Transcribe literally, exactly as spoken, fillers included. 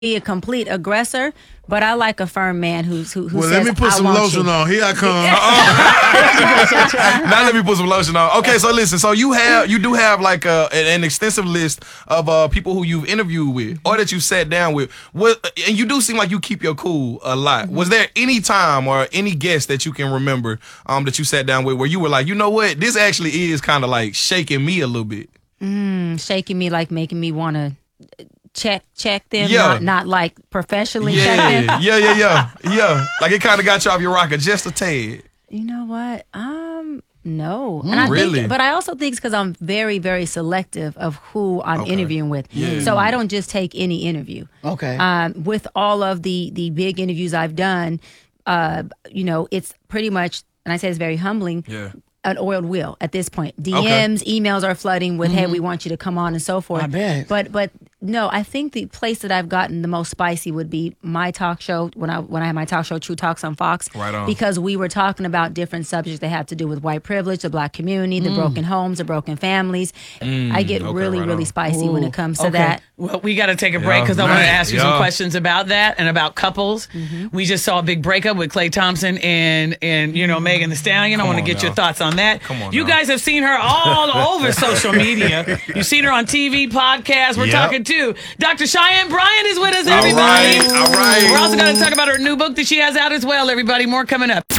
be a complete aggressor, but I like a firm man who's who, who well, says, let me put I some want lotion you. on. Here I come. Now let me put some lotion on. Okay, so listen. So you have you do have like a, an extensive list of uh, people who you've interviewed with or that you sat down with. What and you do seem like you keep your cool a lot. Mm-hmm. Was there any time or any guest that you can remember um, that you sat down with where you were like, you know what, this actually is kind of like shaking me a little bit? Mm, shaking me, like making me want to check check them, yeah. not, not like professionally yeah. check them. Yeah, yeah, yeah, yeah. Like it kind of got you off your rocker just a tad. You know what? Um, no. Mm, and I really? Think, but I also think it's because I'm very, very selective of who I'm okay. interviewing with. Yeah. So I don't just take any interview. Okay. Um, with all of the the big interviews I've done, uh, you know, it's pretty much, and I say it's very humbling. Yeah. An oiled wheel at this point. D Ms, okay. emails are flooding with, mm-hmm. hey, we want you to come on and so forth. I bet. But but no, I think the place that I've gotten the most spicy would be my talk show when I when I had my talk show True Talks on Fox. Right on. Because we were talking about different subjects that had to do with white privilege, the black community, the mm. broken homes, the broken families. Mm, I get okay, really, right really on. spicy Ooh, when it comes to okay. that. Well, we got to take a break because Yeah, I want to man. ask you Yeah. some questions about that and about couples. Mm-hmm. We just saw a big breakup with Klay Thompson and and you know Megan Thee Stallion. Come I want to on get now. your thoughts on that. Come on you now. guys have seen her all over social media. You've seen her on T V, podcasts. We're Yep. talking to Doctor Cheyenne Bryant is with us. All Everybody. right, all right. We're also going to talk about her new book that she has out as well. Everybody, more coming up.